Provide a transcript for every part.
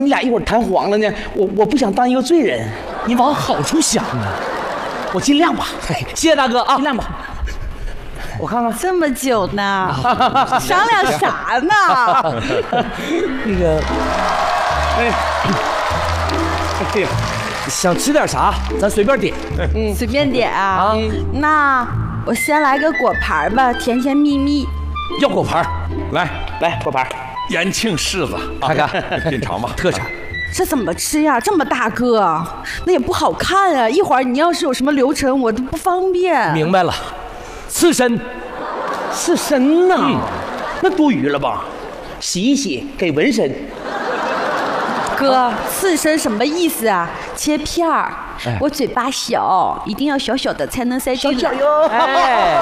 你俩一会儿谈黄了呢，我不想当一个罪人。 你往好处想啊， 我尽量吧。 谢谢大哥啊， 尽量吧。我看看， 这么久呢，商量啥呢？ 那个， 哎呀， 想吃点啥，咱随便点。 随便点啊。那我先来个果盘吧，甜甜蜜蜜。 要果盘， 来果盘， 延庆柿子， 看看品尝吧， 特产。 这怎么吃呀？这么大个，那也不好看啊！一会儿你要是有什么流程，我都不方便。 明白了，刺身， 刺身呐，那多余了吧？洗一洗给纹身。 哥，刺身什么意思啊？切片儿。我嘴巴小，一定要小小的才能塞进来。 哟， 哎，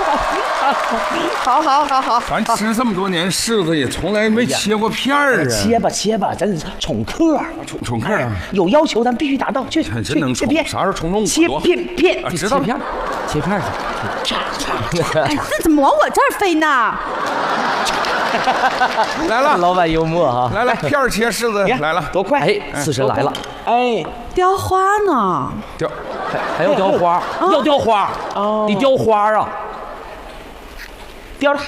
好。 咱吃这么多年柿子，也从来没切过片儿啊。 切吧，咱宠客， 宠客啊， 有要求咱必须达到。去， 真能宠，啥时候宠动切片， 知道片，切片去。 哎，这怎么往我这儿飞呢？ 来了， 老板幽默哈。 来，片儿切柿子来了， 多快！ 哎，刺身来了。 哎， 雕花呢？ 还要雕花，要雕花，得雕花啊。 雕了，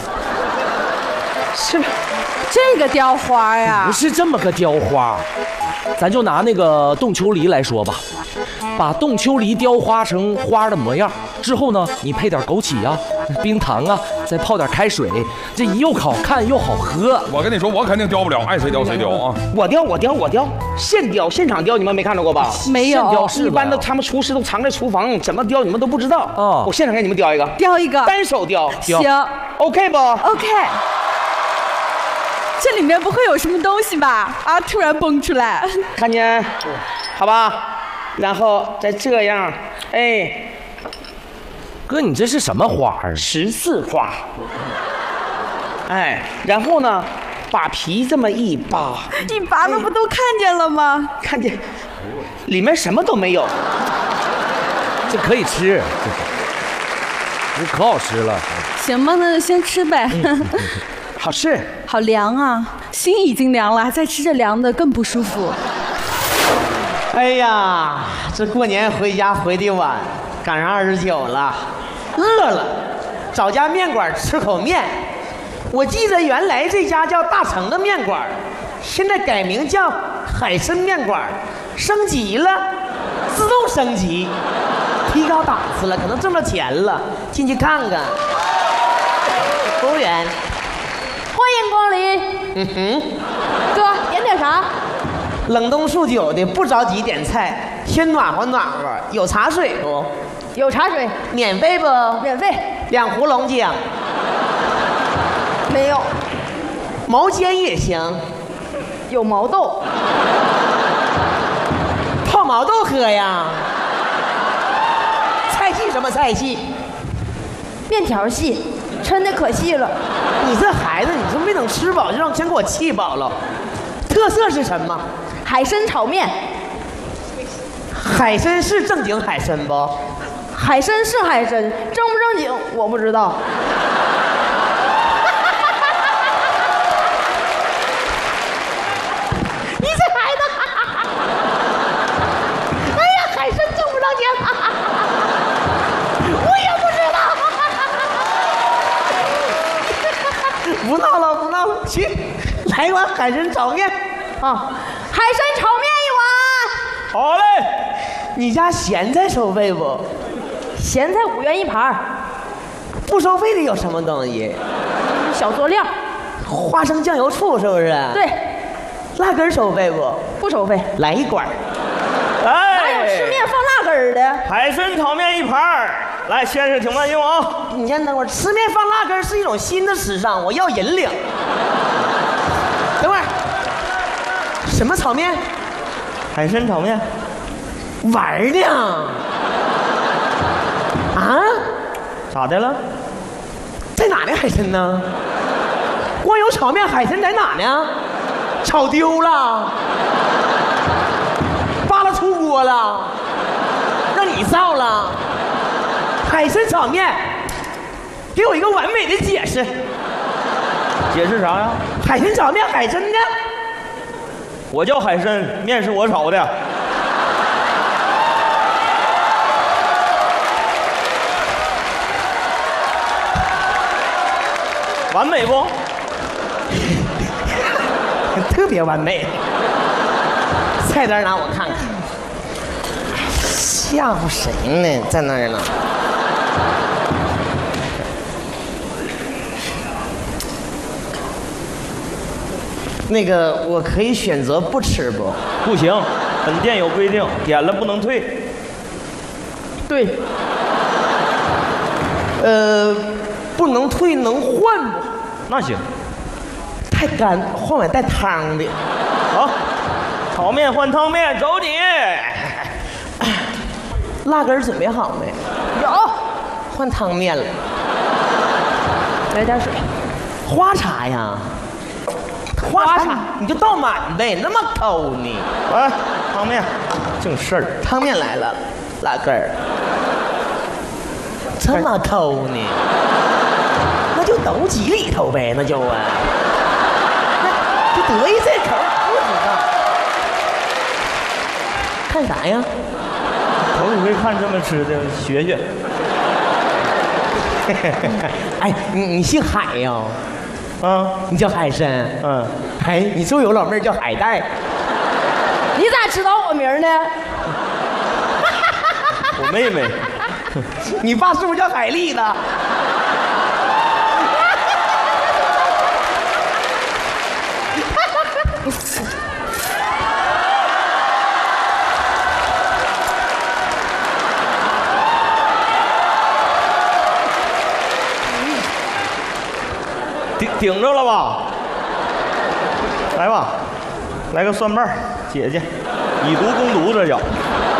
是吧？ 这个雕花呀， 不是这么个雕花，咱就拿那个冻秋梨来说吧，把冻秋梨雕花成花的模样之后呢，你配点枸杞啊、冰糖啊，再泡点开水，这又好看又好喝。 我跟你说，我肯定雕不了，爱谁雕谁雕啊！ 我雕，现场雕，你们没看到过吧？ 没有， 雕柿子一般的他们厨师都藏在厨房，怎么雕你们都不知道。 哦， 我现场给你们雕一个， 雕一个， 单手雕， 行 ，OK 不 ？OK。这里面不会有什么东西吧？啊，突然蹦出来， 看见，好吧？然后再这样，哎， 哥，你这是什么花儿 ？14花。哎，然后呢，把皮这么一扒， 一拔了不都看见了吗？ 看见，里面什么都没有。 这可以吃，这可好吃了。 行吧，那就先吃呗。 好吃， 好凉啊，心已经凉了，再吃这凉的更不舒服。 哎呀，这过年回家回的晚，赶上29了，饿了，找家面馆吃口面。我记得原来这家叫大成的面馆，现在改名叫海参面馆，升级了，自动升级，提高档次了，可能挣着钱了，进去看看。服务员， 欢迎光临。哥，点啥？ 冷冻数9的，不着急点菜，先暖和暖和。有茶水不？ 有茶水， 免费不？ 免费。 2壶龙井。 没有。 毛尖也行。 有毛豆。 泡毛豆喝呀？菜系什么菜系？ 面条系，抻的可细了。 你这孩子，你说没等吃饱就让先给我气饱了。特色是什么？ 海参炒面。 海参是正经海参不？ 海参是海参，正不正经我不知道。你这孩子，哎呀，海参正不正经？我也不知道。 不闹了，不闹了，去，来一碗海参炒面啊！ 海参炒面一碗。 好嘞。你家咸菜收费不？ 咸菜5元一盘。 不收费的有什么东西？ 小佐料。 花生酱油醋是不是？ 对。 辣根收费不？ 不收费。 来一管。 哪有吃面放辣根的？ 海参炒面一盘。来，先生请慢用啊！ 你先等会儿，吃面放辣根是一种新的时尚，我要引领。等会儿，什么炒面？ 海参炒面。 玩呢？啊？ 咋的了？ 在哪呢？海参呢？光有炒面，海参在哪呢？炒丢了，扒拉出锅了，让你造了。海参炒面，给我一个完美的解释。 解释啥呀？ 海参炒面，海参呢？ 我叫海参，面是我炒的。完美不？ 特别完美。菜单拿我看看，吓唬谁呢？在那儿呢。那个，我可以选择不吃不？ 不行，本店有规定，点了不能退。 对。不能退，能换不？ 那行。 太干，换碗带汤的。 好，炒面换汤面，走你。 辣根准备好没？ 有， 换汤面了。 来点水。 花茶呀？花茶你就倒满呗，那么抠呢？ 来，汤面，正事儿。 汤面来了，辣根儿。这么抠呢？那就都挤里头呗，那就啊。就得意这口，不知道。看啥呀？ 头一回看这么吃的，学学。 哎，你姓海呀？ 啊， 你叫海参？ 嗯。 哎，你是不是有老妹儿叫海带？ 你咋知道我名呢？ 我妹妹。 你爸是不是叫海丽呢？ 顶着了吧？来吧，来个蒜瓣，姐姐，以毒攻毒，这叫。